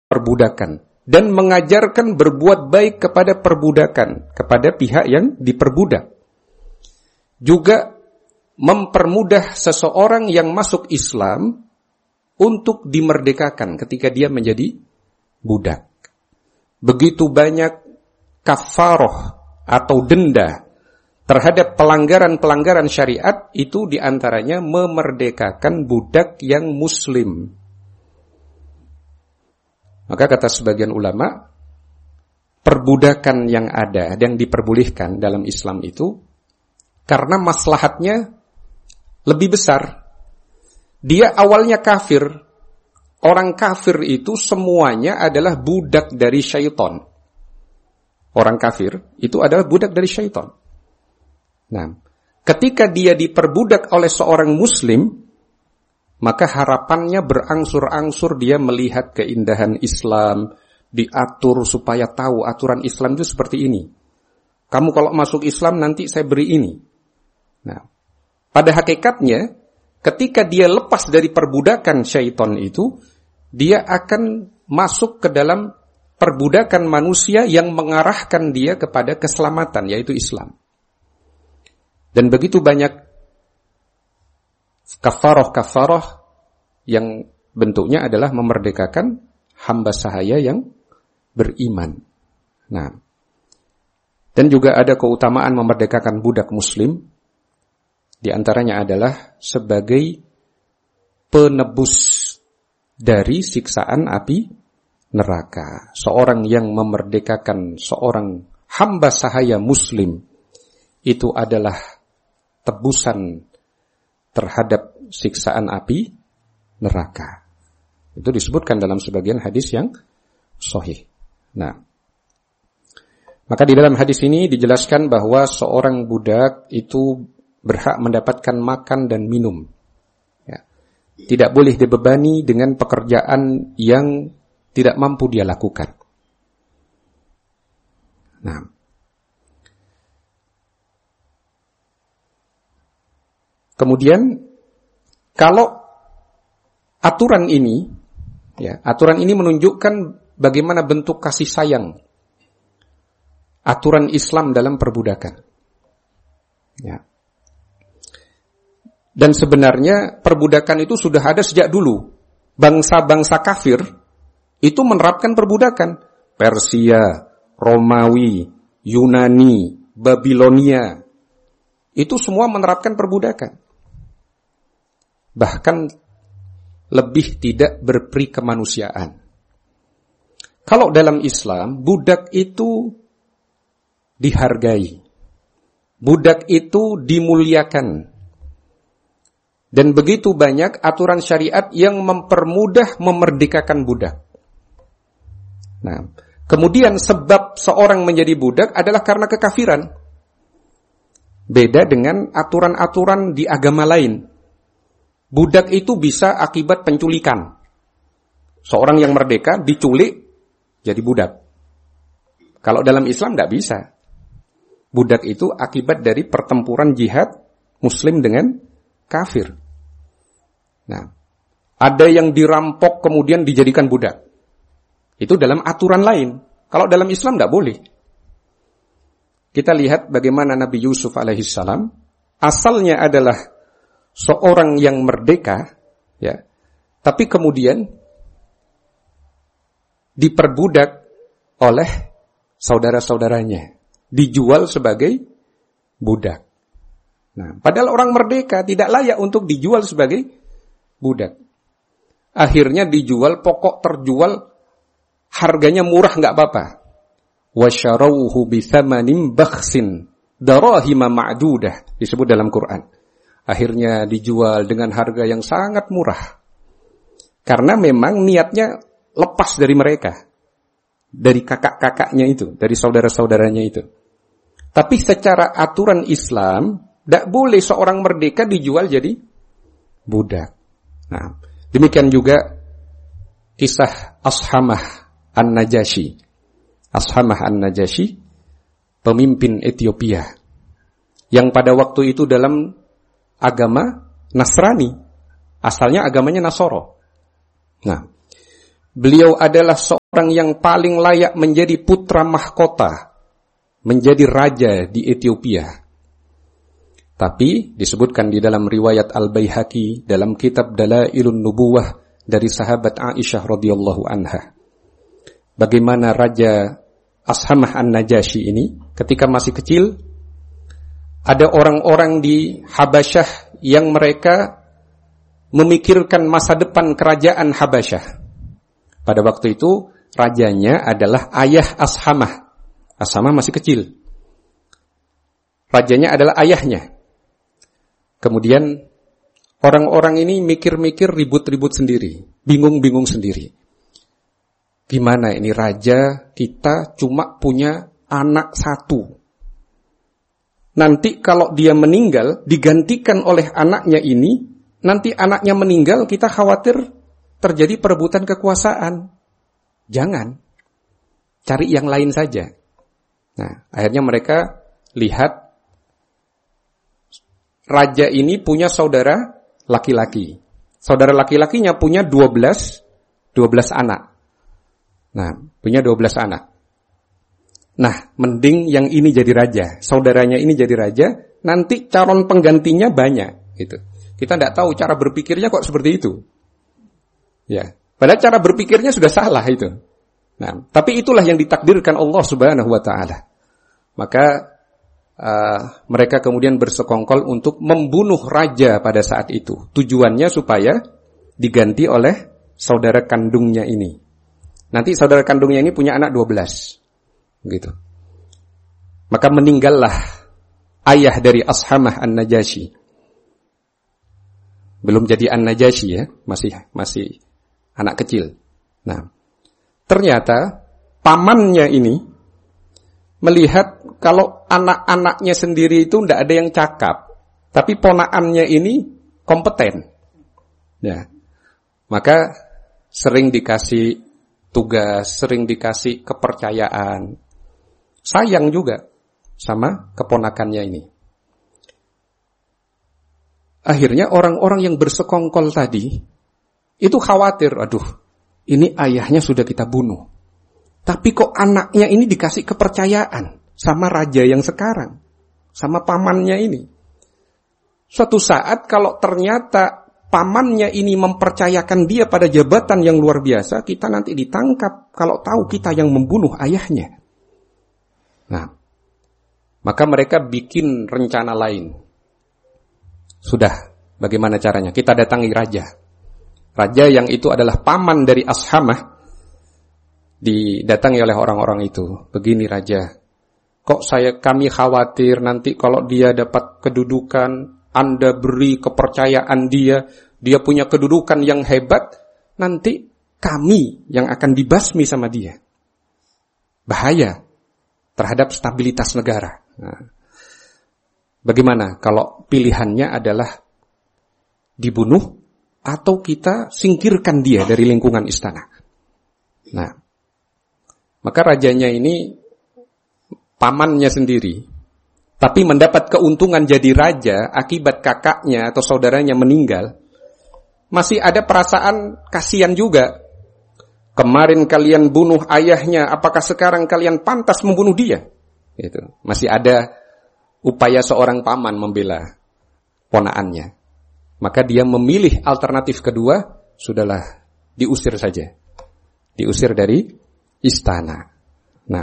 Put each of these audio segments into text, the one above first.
perbudakan dan mengajarkan berbuat baik kepada perbudakan, kepada pihak yang diperbudak. Juga mempermudah seseorang yang masuk Islam untuk dimerdekakan ketika dia menjadi budak. Begitu banyak kafaroh atau denda terhadap pelanggaran-pelanggaran syariat, itu diantaranya memerdekakan budak yang muslim. Maka kata sebagian ulama, perbudakan yang ada, yang diperbolehkan dalam Islam itu, karena maslahatnya lebih besar. Dia awalnya kafir. Orang kafir itu semuanya adalah budak dari syaitan. Orang kafir itu adalah budak dari syaitan. Nah, ketika dia diperbudak oleh seorang muslim, maka harapannya berangsur-angsur dia melihat keindahan Islam, diatur supaya tahu aturan Islam itu seperti ini. Kamu kalau masuk Islam nanti saya beri ini. Nah, pada hakikatnya ketika dia lepas dari perbudakan syaitan itu, dia akan masuk ke dalam perbudakan manusia yang mengarahkan dia kepada keselamatan, yaitu Islam. Dan begitu banyak kafaroh yang bentuknya adalah memerdekakan hamba sahaya yang beriman. Nah, dan juga ada keutamaan memerdekakan budak muslim. Di antaranya adalah sebagai penebus dari siksaan api neraka. Seorang yang memerdekakan seorang hamba sahaya muslim itu adalah tebusan terhadap siksaan api neraka. Itu disebutkan dalam sebagian hadis yang sahih. Nah, maka di dalam hadis ini dijelaskan bahwa seorang budak itu berhak mendapatkan makan dan minum. Ya. Tidak boleh dibebani dengan pekerjaan yang tidak mampu dia lakukan. Nah, kemudian kalau aturan ini menunjukkan bagaimana bentuk kasih sayang aturan Islam dalam perbudakan. Ya. Dan sebenarnya perbudakan itu sudah ada sejak dulu. Bangsa-bangsa kafir itu menerapkan perbudakan. Persia, Romawi, Yunani, Babilonia, itu semua menerapkan perbudakan. Bahkan lebih tidak berperi kemanusiaan. Kalau dalam Islam, budak itu dihargai. Budak itu dimuliakan. Dan begitu banyak aturan syariat yang mempermudah memerdekakan budak. Nah, kemudian sebab seorang menjadi budak adalah karena kekafiran. Beda dengan aturan-aturan di agama lain. Budak itu bisa akibat penculikan. Seorang yang merdeka diculik jadi budak. Kalau dalam Islam tidak bisa. Budak itu akibat dari pertempuran jihad muslim dengan kafir. Nah, ada yang dirampok kemudian dijadikan budak. Itu dalam aturan lain. Kalau dalam Islam tidak boleh. Kita lihat bagaimana Nabi Yusuf alaihissalam asalnya adalah seorang yang merdeka, ya, tapi kemudian diperbudak oleh saudara-saudaranya, dijual sebagai budak. Nah, padahal orang merdeka tidak layak untuk dijual sebagai budak. Akhirnya dijual, pokok terjual, harganya murah nggak apa-apa. Wasyarawhu bithamanin bakhsin darahima ma'dudah, disebut dalam Quran. Akhirnya dijual dengan harga yang sangat murah. Karena memang niatnya lepas dari mereka. Dari kakak-kakaknya itu, dari saudara-saudaranya itu. Tapi secara aturan Islam, tidak boleh seorang merdeka dijual jadi budak. Nah, demikian juga kisah Ashamah An-Najasyi. Ashamah An-Najasyi, pemimpin Ethiopia, yang pada waktu itu dalam agama Nasrani, asalnya agamanya Nasoro. Nah, beliau adalah orang yang paling layak menjadi putra mahkota, menjadi raja di Ethiopia. Tapi disebutkan di dalam riwayat Al-Baihaqi dalam kitab Dalailun Nubuwah dari sahabat Aisyah radhiyallahu anha. Bagaimana Raja Ashamah An-Najasyi ini ketika masih kecil, ada orang-orang di Habasyah yang mereka memikirkan masa depan kerajaan Habasyah. Pada waktu itu rajanya adalah ayah Ashamah. Ashamah masih kecil. Rajanya adalah ayahnya. Kemudian orang-orang ini mikir-mikir, ribut-ribut sendiri, bingung-bingung sendiri. Gimana ini raja kita cuma punya anak satu. Nanti kalau dia meninggal, digantikan oleh anaknya ini, nanti anaknya meninggal, kita khawatir terjadi perebutan kekuasaan. Jangan. Cari yang lain saja. Nah, akhirnya mereka lihat raja ini punya saudara laki-laki. Saudara laki-lakinya punya 12 anak. Nah, punya 12 anak. Nah, mending yang ini jadi raja, saudaranya ini jadi raja, nanti calon penggantinya banyak gitu. Kita tidak tahu cara berpikirnya kok seperti itu. Ya, padahal cara berpikirnya sudah salah itu. Nah, tapi itulah yang ditakdirkan Allah Subhanahu wa taala. Maka mereka kemudian bersekongkol untuk membunuh raja pada saat itu. Tujuannya supaya diganti oleh saudara kandungnya ini. Nanti saudara kandungnya ini punya anak 12. Gitu. Maka meninggallah ayah dari Ashamah An-Najasyi. Belum jadi An-Najasyi ya, masih anak kecil. Nah, ternyata pamannya ini melihat kalau anak-anaknya sendiri itu tidak ada yang cakap, tapi ponakannya ini kompeten. Ya. Maka sering dikasih tugas, sering dikasih kepercayaan. Sayang juga sama keponakannya ini. Akhirnya orang-orang yang bersekongkol tadi itu khawatir, aduh, ini ayahnya sudah kita bunuh. Tapi kok anaknya ini dikasih kepercayaan sama raja yang sekarang, sama pamannya ini. Suatu saat kalau ternyata pamannya ini mempercayakan dia pada jabatan yang luar biasa, kita nanti ditangkap kalau tahu kita yang membunuh ayahnya. Nah, maka mereka bikin rencana lain. Sudah, bagaimana caranya? Kita datangi raja. Raja yang itu adalah paman dari Ashamah. Didatangi oleh orang-orang itu. Begini raja, kok kami khawatir nanti kalau dia dapat kedudukan, Anda beri kepercayaan dia punya kedudukan yang hebat, nanti kami yang akan dibasmi sama dia. Bahaya terhadap stabilitas negara. Nah, bagaimana kalau pilihannya adalah dibunuh atau kita singkirkan dia dari lingkungan istana? Nah, maka rajanya ini pamannya sendiri, tapi mendapat keuntungan jadi raja akibat kakaknya atau saudaranya meninggal, masih ada perasaan kasihan juga. Kemarin kalian bunuh ayahnya, apakah sekarang kalian pantas membunuh dia? Gitu. Masih ada upaya seorang paman membela ponakannya. Maka dia memilih alternatif kedua, sudahlah, diusir saja. Diusir dari istana. Nah,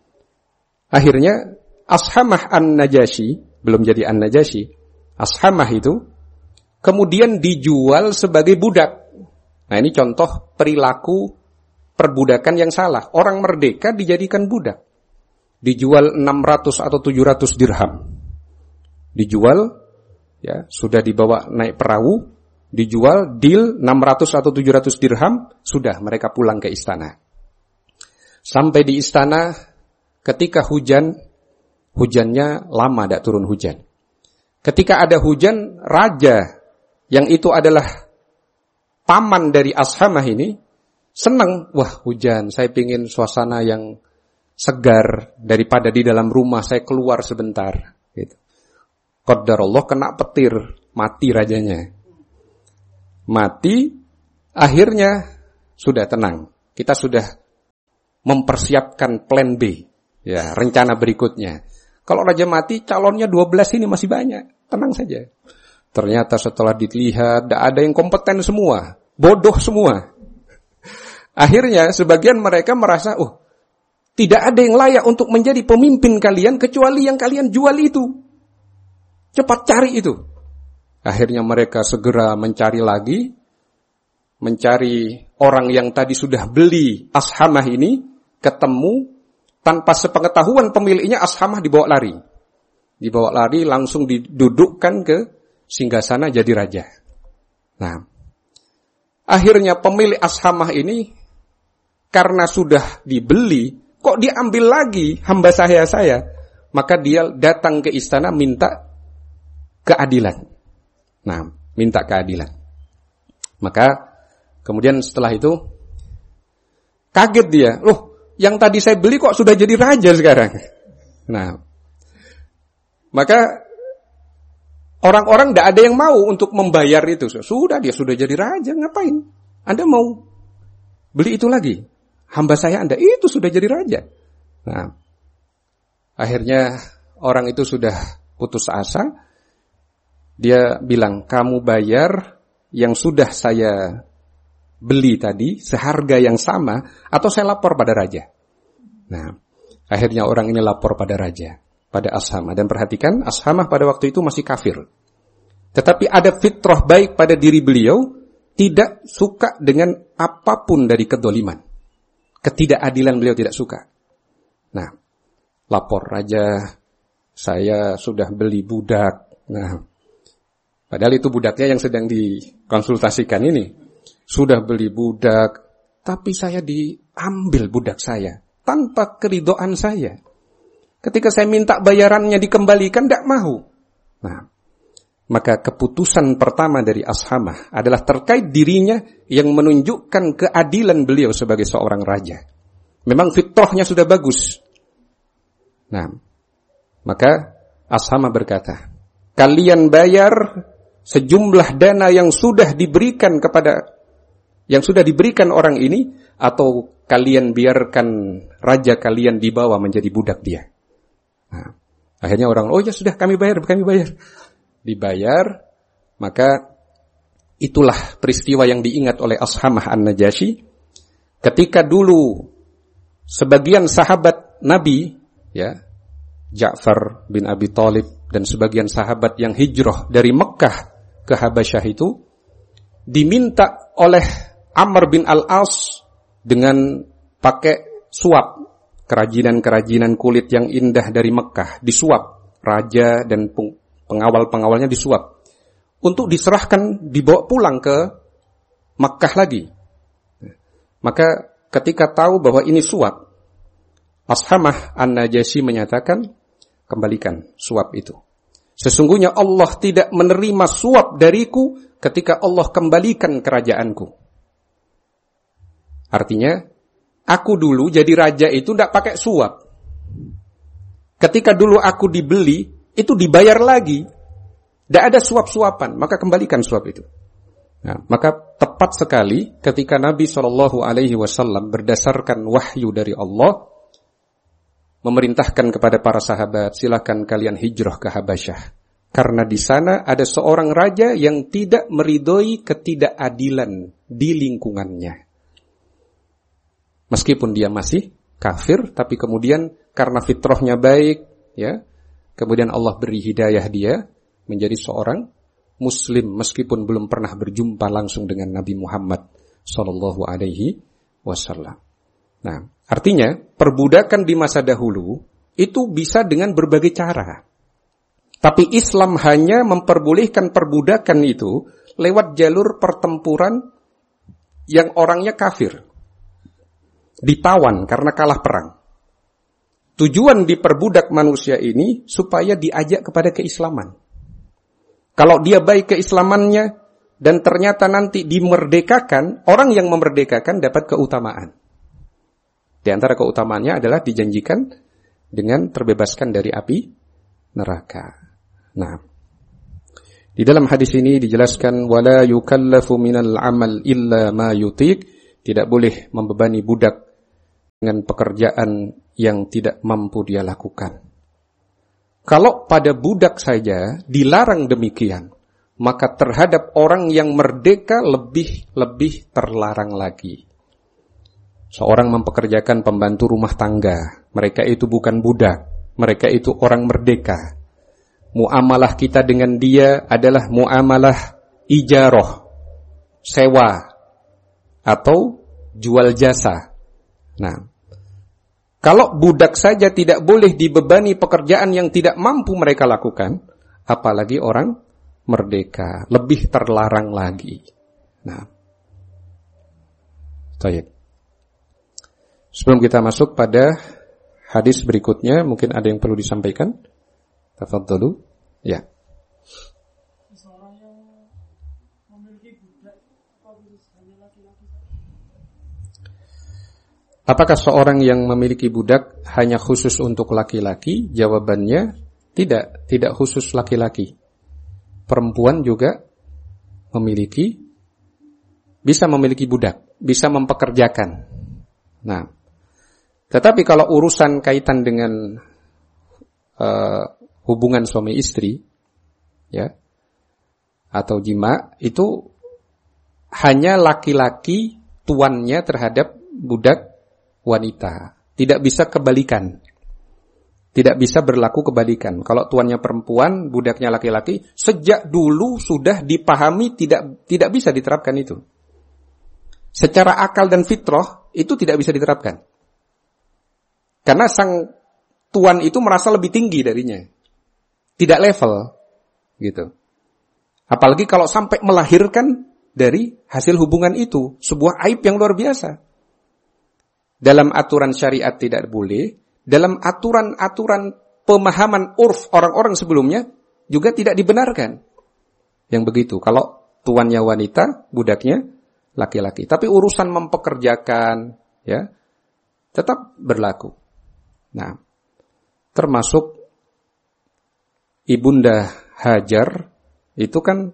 akhirnya Ashamah An-Najasyi, belum jadi An-Najasyi, Ashamah itu kemudian dijual sebagai budak. Nah, ini contoh perilaku perbudakan yang salah. Orang merdeka dijadikan budak. Dijual 600 atau 700 dirham. Dijual, ya, sudah dibawa naik perahu, dijual, deal 600 atau 700 dirham, sudah mereka pulang ke istana. Sampai di istana, ketika hujannya lama tidak turun hujan. Ketika ada hujan, raja yang itu adalah paman dari Ashamah ini senang, wah hujan, saya pingin suasana yang segar daripada di dalam rumah, saya keluar sebentar. Gitu. Qadarullah kena petir, mati rajanya. Mati, akhirnya sudah tenang. Kita sudah mempersiapkan plan B, ya, rencana berikutnya. Kalau raja mati, calonnya 12 ini masih banyak, tenang saja. Ternyata setelah dilihat, tidak ada yang kompeten semua, bodoh semua. Akhirnya sebagian mereka merasa, tidak ada yang layak untuk menjadi pemimpin kalian kecuali yang kalian jual itu. Cepat cari itu. Akhirnya mereka segera mencari lagi, mencari orang yang tadi sudah beli Ashamah ini, ketemu, tanpa sepengetahuan pemiliknya Ashamah dibawa lari. Dibawa lari langsung didudukkan ke singgasana jadi raja. Nah, akhirnya pemilik Ashamah ini karena sudah dibeli, kok diambil lagi hamba saya? Maka dia datang ke istana minta keadilan. Nah, minta keadilan. Maka kemudian setelah itu kaget dia, yang tadi saya beli kok sudah jadi raja sekarang. Nah, maka orang-orang tidak ada yang mau untuk membayar itu. Dia sudah jadi raja, ngapain? Anda mau beli itu lagi? Hamba saya Anda itu sudah jadi raja. Nah, akhirnya orang itu sudah putus asa. Dia bilang, kamu bayar yang sudah saya beli tadi seharga yang sama, atau saya lapor pada raja. Nah, akhirnya orang ini lapor pada raja, pada Ashamah. Dan perhatikan, Ashamah pada waktu itu masih kafir. Tetapi ada fitrah baik pada diri beliau, tidak suka dengan apapun dari kedoliman. Ketidakadilan beliau tidak suka. Nah, lapor raja, saya sudah beli budak. Nah, padahal itu budaknya yang sedang dikonsultasikan ini. Sudah beli budak, tapi saya diambil budak saya tanpa keridhaan saya. Ketika saya minta bayarannya dikembalikan, tidak mau. Nah, maka keputusan pertama dari Ashamah adalah terkait dirinya yang menunjukkan keadilan beliau sebagai seorang raja. Memang fitrahnya sudah bagus. Nah, maka Ashamah berkata, kalian bayar sejumlah dana yang sudah diberikan orang ini, atau kalian biarkan raja kalian dibawa menjadi budak dia. Nah, akhirnya orang, ya sudah kami bayar. Dibayar, maka itulah peristiwa yang diingat oleh Ashamah An-Najasyi. Ketika dulu sebagian sahabat Nabi, ya, Ja'far bin Abi Thalib dan sebagian sahabat yang hijrah dari Mekkah ke Habasyah itu diminta oleh Amr bin Al-As dengan pakai suap, kerajinan-kerajinan kulit yang indah dari Mekkah, disuap raja dan pengawal-pengawalnya disuap untuk diserahkan, dibawa pulang ke Mekkah lagi. Maka ketika tahu bahwa ini suap, Ashamah An-Najasyi menyatakan, kembalikan suap itu. Sesungguhnya Allah tidak menerima suap dariku ketika Allah kembalikan kerajaanku. Artinya, aku dulu jadi raja itu tidak pakai suap. Ketika dulu aku dibeli, itu dibayar lagi. Tidak ada suap-suapan, maka kembalikan suap itu. Nah, maka tepat sekali ketika Nabi SAW berdasarkan wahyu dari Allah, memerintahkan kepada para sahabat, silakan kalian hijrah ke Habasyah. Karena di sana ada seorang raja yang tidak meridhoi ketidakadilan di lingkungannya. Meskipun dia masih kafir, tapi kemudian karena fitrahnya baik, ya, kemudian Allah beri hidayah dia menjadi seorang Muslim meskipun belum pernah berjumpa langsung dengan Nabi Muhammad sallallahu alaihi wasallam. Nah, artinya perbudakan di masa dahulu itu bisa dengan berbagai cara. Tapi Islam hanya memperbolehkan perbudakan itu lewat jalur pertempuran yang orangnya kafir. Ditawan karena kalah perang. Tujuan diperbudak manusia ini supaya diajak kepada keislaman. Kalau dia baik keislamannya dan ternyata nanti dimerdekakan, orang yang memerdekakan dapat keutamaan. Di antara keutamaannya adalah dijanjikan dengan terbebaskan dari api neraka. Nah, di dalam hadis ini dijelaskan wala yukallafu minal amal illa ma yutiq, tidak boleh membebani budak dengan pekerjaan yang tidak mampu dia lakukan. Kalau pada budak saja dilarang demikian, maka terhadap orang yang merdeka lebih terlarang lagi. Seorang mempekerjakan pembantu rumah tangga, mereka itu bukan budak, mereka itu orang merdeka. Muamalah kita dengan dia adalah muamalah ijarah, sewa, atau jual jasa. Nah, kalau budak saja tidak boleh dibebani pekerjaan yang tidak mampu mereka lakukan, apalagi orang merdeka, lebih terlarang lagi. Nah, baik. Sebelum kita masuk pada hadis berikutnya, mungkin ada yang perlu disampaikan. Tafadhalu. Ya. Seorang yang memiliki budak, apa hanya laki-laki? Apakah seorang yang memiliki budak hanya khusus untuk laki-laki? Jawabannya tidak khusus laki-laki. Perempuan juga bisa memiliki budak, bisa mempekerjakan. Nah, tetapi kalau urusan kaitan dengan hubungan suami istri, ya, atau jima, itu hanya laki-laki tuannya terhadap budak wanita. Tidak bisa kebalikan. Tidak bisa berlaku kebalikan. Kalau tuannya perempuan, budaknya laki-laki, sejak dulu sudah dipahami tidak bisa diterapkan itu. Secara akal dan fitrah itu tidak bisa diterapkan. Karena sang tuan itu merasa lebih tinggi darinya. Tidak level gitu. Apalagi kalau sampai melahirkan dari hasil hubungan itu sebuah aib yang luar biasa. Dalam aturan syariat tidak boleh, dalam aturan-aturan pemahaman urf orang-orang sebelumnya juga tidak dibenarkan. Yang begitu, kalau tuannya wanita, budaknya laki-laki. Tapi urusan mempekerjakan, ya, tetap berlaku. Nah, termasuk Ibunda Hajar itu kan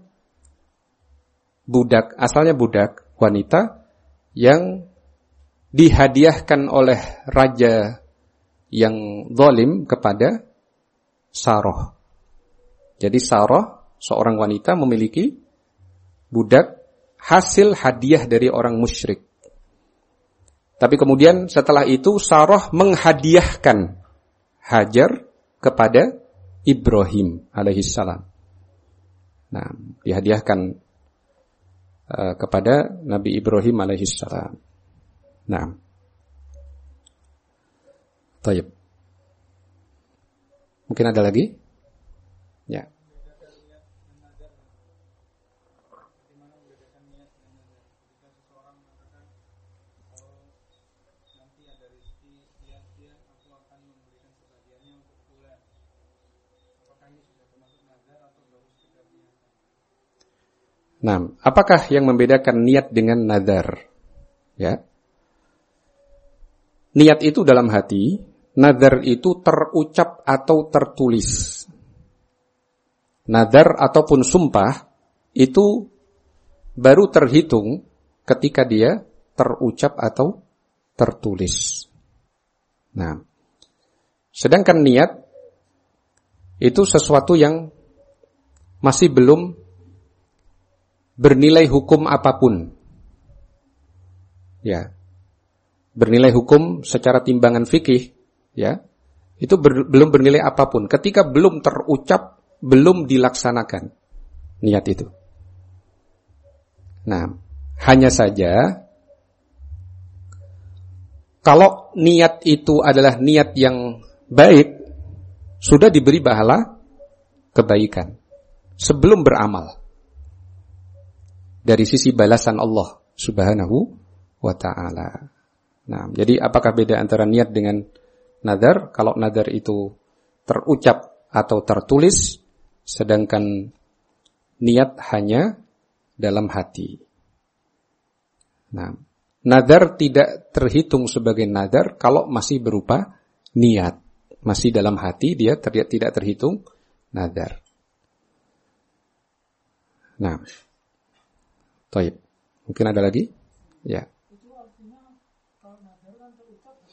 asalnya budak wanita yang dihadiahkan oleh raja yang zalim kepada Saroh. Jadi Saroh, seorang wanita memiliki budak hasil hadiah dari orang musyrik. Tapi kemudian setelah itu Saroh menghadiahkan Hajar kepada Ibrahim alaihissalam. Nah, dihadiahkan kepada Nabi Ibrahim alaihissalam. Nah, tayyib. Mungkin ada lagi? Ya. Nah, apakah yang membedakan niat dengan nazar? Ya. Niat itu dalam hati, nazar itu terucap atau tertulis. Nazar ataupun sumpah itu baru terhitung ketika dia terucap atau tertulis. Nah, sedangkan niat itu sesuatu yang masih belum bernilai hukum apapun. Ya. Bernilai hukum secara timbangan fikih, ya. Itu belum bernilai apapun ketika belum terucap, belum dilaksanakan niat itu. Nah, hanya saja kalau niat itu adalah niat yang baik, sudah diberi pahala kebaikan sebelum beramal. Dari sisi balasan Allah Subhanahu wa ta'ala. Nah, jadi apakah beda antara niat dengan nazar? Kalau nazar itu terucap atau tertulis, sedangkan niat hanya dalam hati. Nah, nazar tidak terhitung sebagai nazar kalau masih berupa niat. Masih dalam hati, dia tidak terhitung nazar. Nah, taib. Mungkin ada lagi? Ya.